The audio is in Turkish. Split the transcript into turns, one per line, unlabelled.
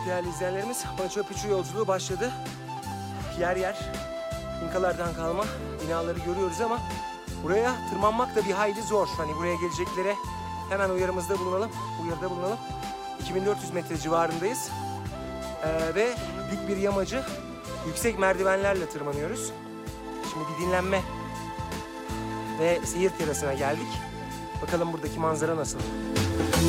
değerli izleyenlerimiz, Machu Picchu yolculuğu başladı. Yer yer İnkalardan kalma binaları görüyoruz ama buraya tırmanmak da bir hayli zor. Hani buraya geleceklere hemen uyarıda bulunalım. 2400 metre civarındayız. Ve dik bir yamacı yüksek merdivenlerle tırmanıyoruz. Şimdi bir dinlenme ve seyir terasına geldik. Bakalım buradaki manzara nasıl?